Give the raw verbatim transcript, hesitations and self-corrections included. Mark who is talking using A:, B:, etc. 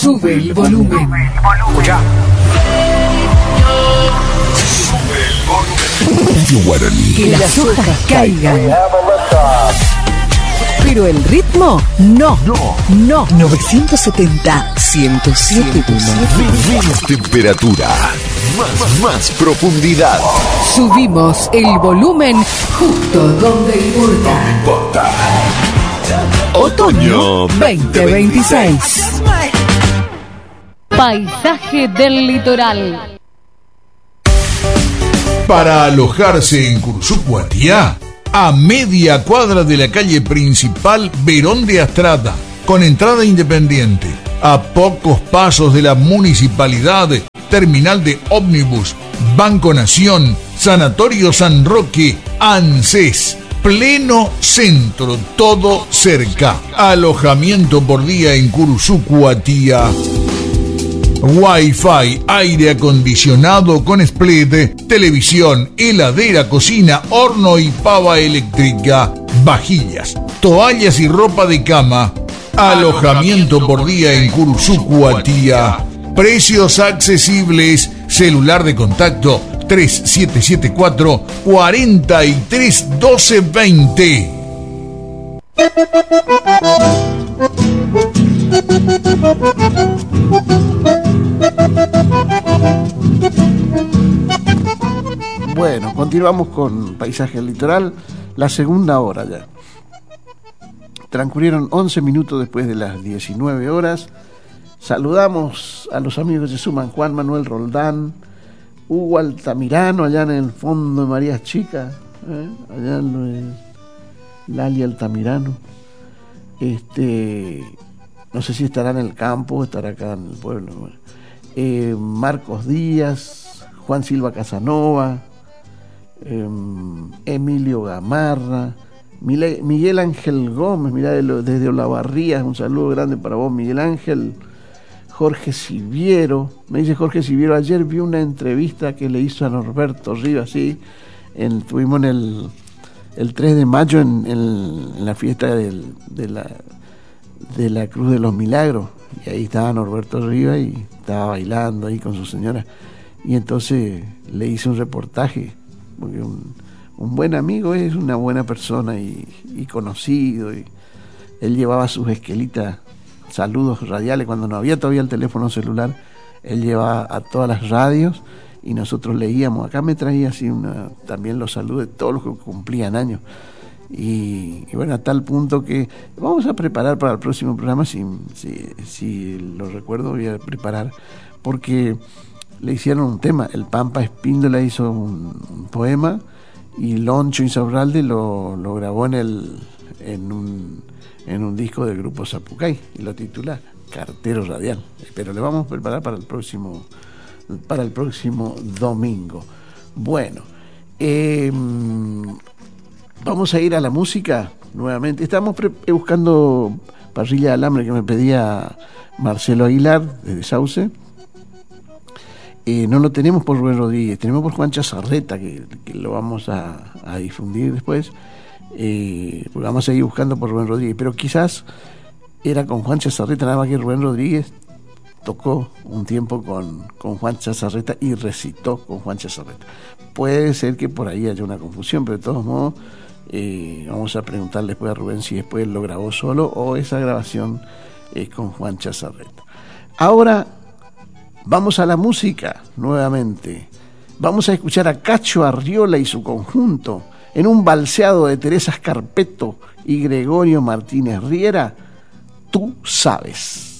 A: Sube el volumen.
B: Escucha. Sube el volumen. Radio Guaraní.
A: Que las hojas caigan. Pero el ritmo, no.
B: No.
A: No. novecientos setenta, ciento siete punto uno.
B: Menos temperatura. Más, más profundidad.
A: Subimos el volumen justo donde importa.
B: No importa.
A: Otoño veinte veintiséis.
C: Paisaje del litoral.
D: Para alojarse en Cursucuatía, a media cuadra de la calle principal Verón de Astrada, con entrada independiente, a pocos pasos de la municipalidad, terminal de ómnibus, Banco Nación, Sanatorio San Roque, ANSES, pleno centro, todo cerca. Alojamiento por día en Cursucuatía. Wi-Fi, aire acondicionado con split, televisión, heladera, cocina, horno y pava eléctrica, vajillas, toallas y ropa de cama. Alojamiento por día en Cursucuatía. Precios accesibles. Celular de contacto tres siete siete cuatro, cuatro tres, uno dos dos cero.
E: Bueno, continuamos con Paisaje del Litoral, la segunda hora ya. Transcurrieron once minutos después de las diecinueve horas. Saludamos a los amigos que se suman: Juan Manuel Roldán, Hugo Altamirano, allá en el fondo de María Chica, ¿eh? allá en Lali Altamirano. Este, no sé si estará en el campo o estará acá en el pueblo. Eh, Marcos Díaz, Juan Silva Casanova, eh, Emilio Gamarra, Mile, Miguel Ángel Gómez, mirá, desde Olavarría, un saludo grande para vos, Miguel Ángel. Jorge Siviero, me dice Jorge Siviero, ayer vi una entrevista que le hizo a Norberto Rivas, sí, en, estuvimos en el, el tres de mayo en, en, en la fiesta del, de, la, de la Cruz de los Milagros, y ahí estaba Norberto Rivas y estaba bailando ahí con su señora, y entonces le hice un reportaje, porque un, un buen amigo es una buena persona y, y conocido, y él llevaba sus esquelitas, saludos radiales, cuando no había todavía el teléfono celular, él llevaba a todas las radios y nosotros leíamos. Acá me traía así una, también los saludos de todos los que cumplían años. Y, y bueno, a tal punto que vamos a preparar para el próximo programa, si, si, si lo recuerdo, voy a preparar, porque le hicieron un tema. El Pampa Espíndola hizo un, un poema y Loncho Insaurralde lo, lo grabó en, el, en un... en un disco del grupo Zapucay y lo titula Cartero Radial, pero le vamos a preparar para el próximo para el próximo domingo. Bueno, eh, vamos a ir a la música nuevamente. Estamos pre- buscando Parrilla de Alambre, que me pedía Marcelo Aguilar desde Sauce. Eh, no lo tenemos por Rubén Rodríguez, tenemos por Juan Chazarreta, que, que lo vamos a, a difundir después. Eh, porque vamos a seguir buscando por Rubén Rodríguez, pero quizás era con Juan Chazarreta, nada más que Rubén Rodríguez tocó un tiempo con, con Juan Chazarreta y recitó con Juan Chazarreta. Puede ser que por ahí haya una confusión, pero de todos modos eh, vamos a preguntarle después a Rubén si después él lo grabó solo o esa grabación es con Juan Chazarreta. Ahora vamos a la música nuevamente. Vamos a escuchar a Cacho Arriola y su conjunto en un balseado de Teresa Scarpetto y Gregorio Martínez Riera, Tú Sabes.